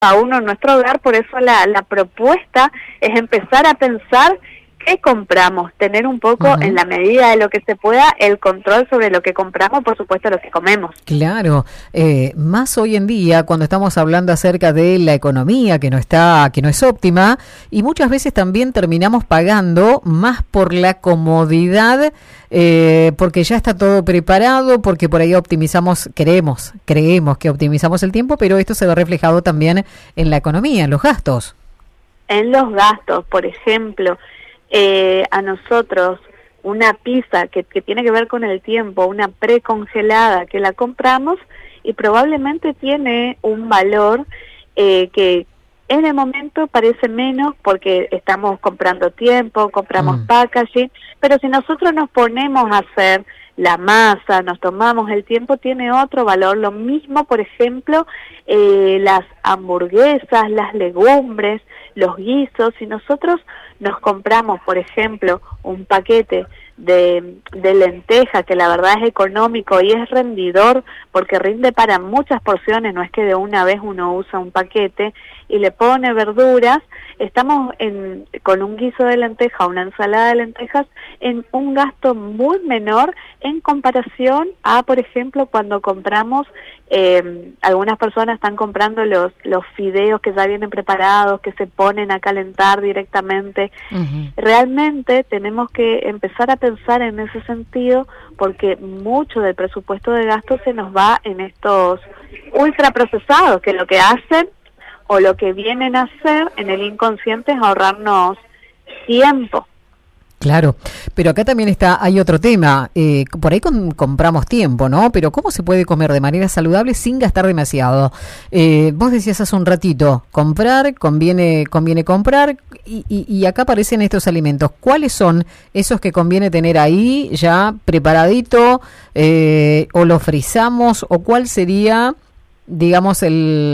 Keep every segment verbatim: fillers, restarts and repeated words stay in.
a uno en nuestro hogar. Por eso la, la propuesta es empezar a pensar qué compramos, tener un poco, uh-huh, en la medida de lo que se pueda, el control sobre lo que compramos, por supuesto lo que comemos. Claro, eh, más hoy en día cuando estamos hablando acerca de la economía que no está, que no es óptima, y muchas veces también terminamos pagando más por la comodidad, eh, porque ya está todo preparado, porque por ahí optimizamos, queremos, creemos que optimizamos el tiempo, pero esto se ve reflejado también en la economía, en los gastos. En los gastos, por ejemplo, Eh, a nosotros una pizza que, que tiene que ver con el tiempo, una precongelada que la compramos y probablemente tiene un valor eh, que en el momento parece menos porque estamos comprando tiempo, compramos mm. packaging, pero si nosotros nos ponemos a hacer la masa, nos tomamos el tiempo, tiene otro valor. Lo mismo, por ejemplo, eh, las hamburguesas, las legumbres, los guisos. Si nosotros nos compramos, por ejemplo, un paquete de, de lenteja, que la verdad es económico y es rendidor porque rinde para muchas porciones, no es que de una vez uno usa un paquete y le pone verduras, estamos en, con un guiso de lenteja, una ensalada de lentejas, en un gasto muy menor en comparación a, por ejemplo, cuando compramos, eh, algunas personas están comprando los, los fideos que ya vienen preparados, que se ponen a calentar directamente. Uh-huh. Realmente tenemos que empezar a pensar en ese sentido, porque mucho del presupuesto de gasto se nos va en estos ultraprocesados, que lo que hacen o lo que vienen a hacer en el inconsciente es ahorrarnos tiempo. Claro, pero acá también está, hay otro tema, eh, por ahí con, compramos tiempo, ¿no? Pero ¿cómo se puede comer de manera saludable sin gastar demasiado? Eh, vos decías hace un ratito, comprar, conviene conviene comprar, y, y, y acá aparecen estos alimentos. ¿Cuáles son esos que conviene tener ahí ya preparadito, eh, o lo frizamos, o cuál sería, digamos,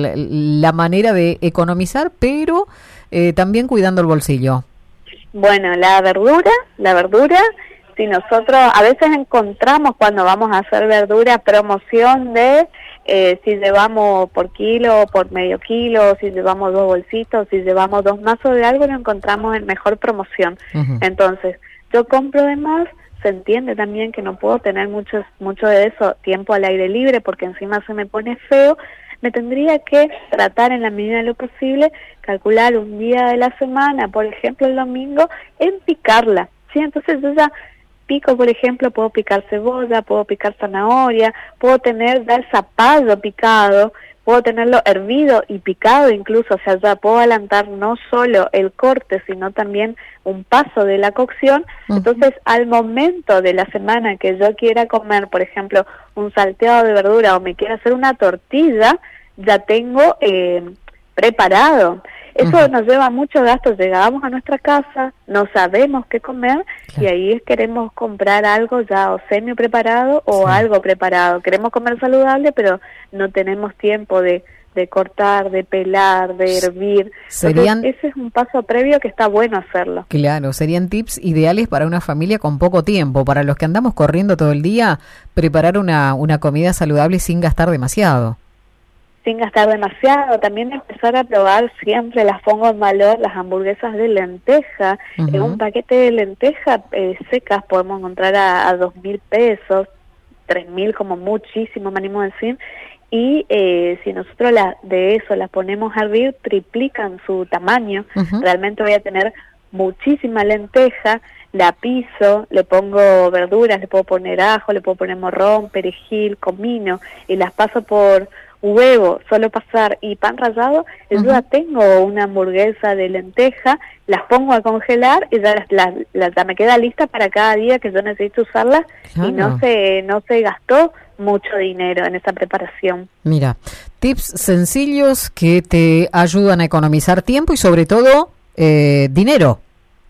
el, la manera de economizar, pero eh, también cuidando el bolsillo? Bueno, la verdura, la verdura, si nosotros a veces encontramos cuando vamos a hacer verdura promoción de eh, si llevamos por kilo, por medio kilo, si llevamos dos bolsitos, si llevamos dos mazos de algo, lo encontramos en mejor promoción. Uh-huh. Entonces, yo compro de más, se entiende también que no puedo tener mucho, mucho de eso tiempo al aire libre porque encima se me pone feo. Me tendría que tratar en la medida de lo posible, calcular un día de la semana, por ejemplo el domingo, en picarla, ¿sí? Entonces yo ya pico, por ejemplo, puedo picar cebolla, puedo picar zanahoria, puedo tener ya el zapallo picado, puedo tenerlo hervido y picado incluso, o sea, ya puedo adelantar no solo el corte, sino también un paso de la cocción. Uh-huh. Entonces, al momento de la semana que yo quiera comer, por ejemplo, un salteado de verdura o me quiera hacer una tortilla, ya tengo eh, preparado. Eso uh-huh. nos lleva a muchos gastos. Llegamos a nuestra casa, no sabemos qué comer, claro, y ahí queremos comprar algo ya o semi preparado o sí. algo preparado. Queremos comer saludable, pero no tenemos tiempo de, de cortar, de pelar, de hervir. Serían... Entonces, ese es un paso previo que está bueno hacerlo. Claro, serían tips ideales para una familia con poco tiempo. Para los que andamos corriendo todo el día, preparar una, una comida saludable sin gastar demasiado. Sin gastar demasiado, también empezar a probar, siempre las pongo en valor, las hamburguesas de lenteja. Uh-huh. En un paquete de lentejas eh, secas podemos encontrar a, a dos mil pesos, tres mil como muchísimo, me animo a decir, y eh, si nosotros la, de eso las ponemos a hervir, triplican su tamaño. Uh-huh. Realmente voy a tener muchísima lenteja, la piso, le pongo verduras, le puedo poner ajo, le puedo poner morrón, perejil, comino, y las paso por huevo, solo pasar y pan rallado, yo ya tengo una hamburguesa de lenteja, las pongo a congelar y ya, las, las, las, ya me queda lista para cada día que yo necesito usarlas. Claro. Y no se, no se gastó mucho dinero en esa preparación. Mira, tips sencillos que te ayudan a economizar tiempo y sobre todo eh, dinero.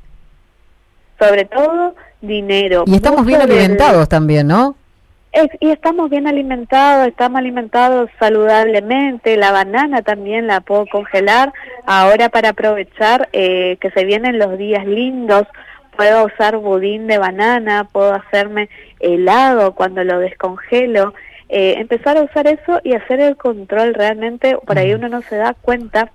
Sobre todo dinero. Y estamos bien alimentados del... también, ¿no? Es, y estamos bien alimentados, estamos alimentados saludablemente. La banana también la puedo congelar ahora para aprovechar eh, que se vienen los días lindos. Puedo usar budín de banana, puedo hacerme helado cuando lo descongelo. Eh, empezar a usar eso y hacer el control realmente, por ahí uno no se da cuenta